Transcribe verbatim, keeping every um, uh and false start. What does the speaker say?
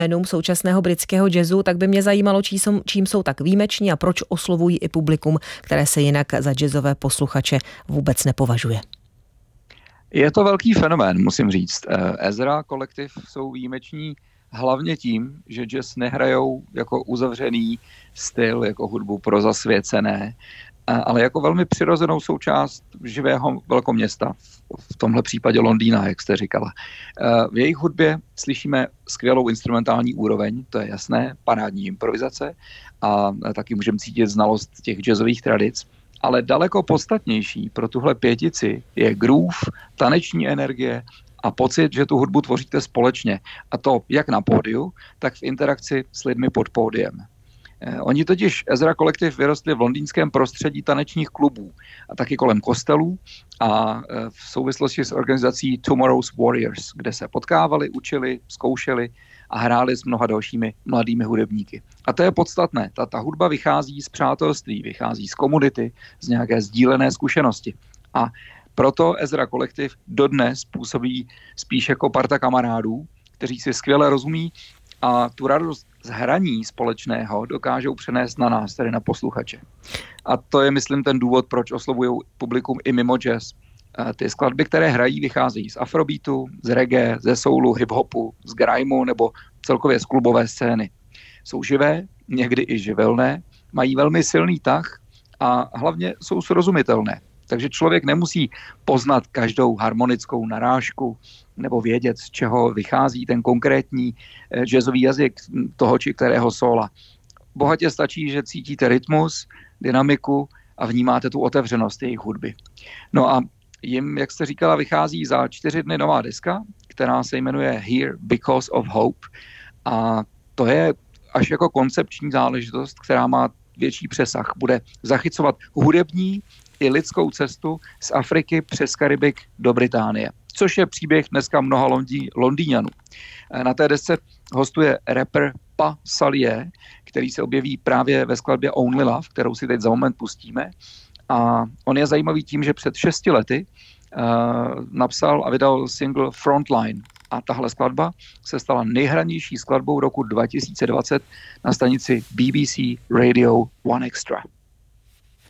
jménům současného britského jazzu, tak by mě zajímalo, čím jsou, čím jsou tak výjimeční a proč oslovují i publikum, které se jinak za jazzové posluchače vůbec nepovažuje. Je to velký fenomén, musím říct. Ezra kolektiv jsou výjimeční hlavně tím, že jazz nehrajou jako uzavřený styl, jako hudbu pro zasvěcené, ale jako velmi přirozenou součást živého velkoměsta, v tomhle případě Londýna, jak jste říkala. V jejich hudbě slyšíme skvělou instrumentální úroveň, to je jasné, parádní improvizace a taky můžeme cítit znalost těch jazzových tradic, ale daleko podstatnější pro tuhle pětici je groove, taneční energie a pocit, že tu hudbu tvoříte společně. A to jak na pódiu, tak v interakci s lidmi pod pódiem. Oni totiž Ezra kolektiv vyrostli v londýnském prostředí tanečních klubů a taky kolem kostelů a v souvislosti s organizací Tomorrow's Warriors, kde se potkávali, učili, zkoušeli a hráli s mnoha dalšími mladými hudebníky. A to je podstatné. Ta, ta hudba vychází z přátelství, vychází z komunity, z nějaké sdílené zkušenosti. A proto Ezra kolektiv dodnes působí spíš jako parta kamarádů, kteří si skvěle rozumí a tu radost z hraní společného dokážou přenést na nás, tedy na posluchače. A to je, myslím, ten důvod, proč oslovují publikum i mimo jazz. Ty skladby, které hrají, vycházejí z afrobeatu, z reggae, ze soulu, hip-hopu, z grimeu nebo celkově z klubové scény. Jsou živé, někdy i živelné, mají velmi silný tah a hlavně jsou srozumitelné. Takže člověk nemusí poznat každou harmonickou narážku nebo vědět, z čeho vychází ten konkrétní jazzový jazyk toho či kterého sóla. Bohatě stačí, že cítíte rytmus, dynamiku a vnímáte tu otevřenost jejich hudby. No a jim, jak jste říkala, vychází za čtyři dny nová deska, která se jmenuje Here Because of Hope. A to je až jako koncepční záležitost, která má větší přesah. Bude zachycovat hudební i lidskou cestu z Afriky přes Karibik do Británie, což je příběh dneska mnoha Londý, Londýňanů. Na té desce hostuje rapper Pa Salier, který se objeví právě ve skladbě Only Love, kterou si teď za moment pustíme. A on je zajímavý tím, že před šesti lety uh, napsal a vydal single Frontline. A tahle skladba se stala nejhranější skladbou roku dva tisíce dvacet na stanici B B C Radio One Extra.